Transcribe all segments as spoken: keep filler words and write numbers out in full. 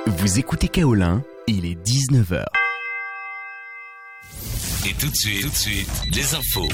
Vous écoutez Kaolin, il est dix-neuf heures. Et tout de suite, tout de suite, les infos.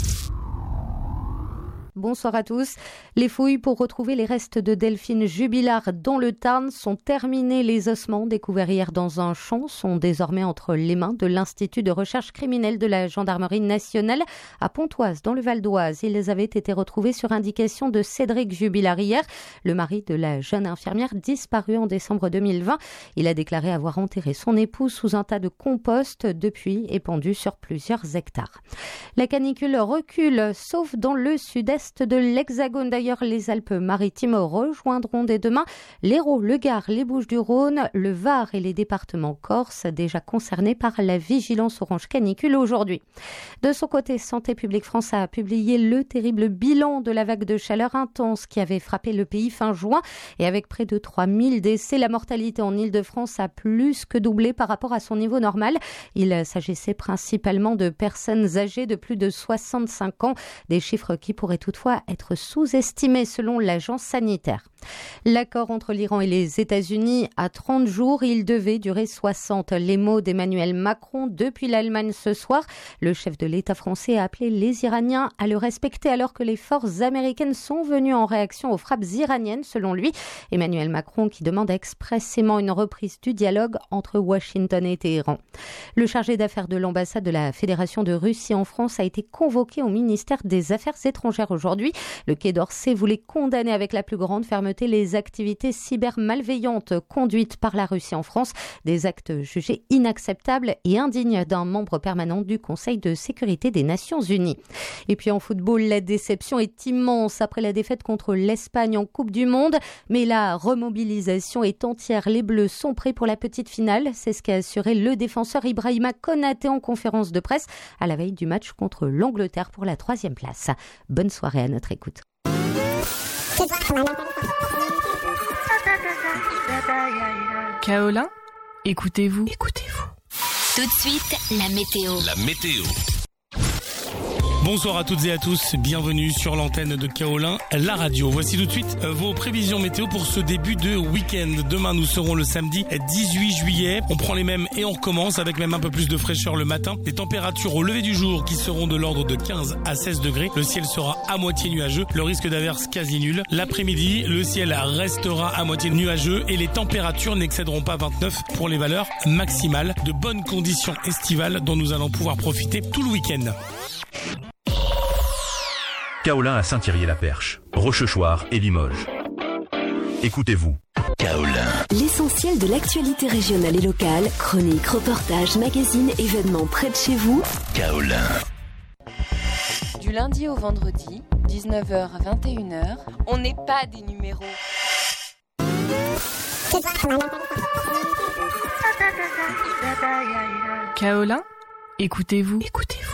Bonsoir à tous. Les fouilles pour retrouver les restes de Delphine Jubilard dans le Tarn sont terminées. Les ossements découverts hier dans un champ sont désormais entre les mains de l'Institut de recherche criminelle de la Gendarmerie nationale à Pontoise, dans le Val d'Oise. Ils avaient été retrouvés sur indication de Cédric Jubilard hier, le mari de la jeune infirmière disparue en décembre deux mille vingt. Il a déclaré avoir enterré son épouse sous un tas de compost, depuis épandu sur plusieurs hectares. La canicule recule, sauf dans le sud-est de l'Hexagone. D'ailleurs, les Alpes-Maritimes rejoindront dès demain l'Hérault, le Gard, les Bouches-du-Rhône, le Var et les départements corses déjà concernés par la vigilance orange canicule aujourd'hui. De son côté, Santé publique France a publié le terrible bilan de la vague de chaleur intense qui avait frappé le pays fin juin, et avec près de trois mille décès, la mortalité en Île-de-France a plus que doublé par rapport à son niveau normal. Il s'agissait principalement de personnes âgées de plus de soixante-cinq ans, des chiffres qui pourraient toutefois être sous-estimé selon l'agence sanitaire. L'accord entre l'Iran et les États-Unis a trente jours, il devait durer soixante. Les mots d'Emmanuel Macron depuis l'Allemagne ce soir. Le chef de l'État français a appelé les Iraniens à le respecter alors que les forces américaines sont venues en réaction aux frappes iraniennes, selon lui. Emmanuel Macron qui demande expressément une reprise du dialogue entre Washington et Téhéran. Le chargé d'affaires de l'ambassade de la Fédération de Russie en France a été convoqué au ministère des Affaires étrangères aujourd'hui. Le Quai d'Orsay voulait condamner avec la plus grande fermeté les activités cybermalveillantes conduites par la Russie en France, des actes jugés inacceptables et indignes d'un membre permanent du Conseil de sécurité des Nations Unies. Et puis en football, la déception est immense après la défaite contre l'Espagne en Coupe du Monde, mais la remobilisation est entière. Les Bleus sont prêts pour la petite finale, c'est ce qu'a assuré le défenseur Ibrahima Konaté en conférence de presse à la veille du match contre l'Angleterre pour la troisième place. Bonne soirée à notre écoute. Kaolin, écoutez-vous. Écoutez-vous. Tout de suite, la météo. La météo. Bonsoir à toutes et à tous, bienvenue sur l'antenne de Kaolin, la radio. Voici tout de suite vos prévisions météo pour ce début de week-end. Demain, nous serons le samedi dix-huit juillet. On prend les mêmes et on recommence avec même un peu plus de fraîcheur le matin. Les températures au lever du jour qui seront de l'ordre de quinze à seize degrés. Le ciel sera à moitié nuageux, le risque d'averse quasi nul. L'après-midi, le ciel restera à moitié nuageux et les températures n'excéderont pas vingt-neuf pour les valeurs maximales. De bonnes conditions estivales dont nous allons pouvoir profiter tout le week-end. Kaolin à Saint-Thierry-la-Perche, Rochechouart et Limoges. Écoutez-vous. Kaolin. L'essentiel de l'actualité régionale et locale, chroniques, reportages, magazines, événements près de chez vous. Kaolin. Du lundi au vendredi, dix-neuf heures à vingt et une heures, on n'est pas des numéros. Kaolin, écoutez-vous. Écoutez-vous.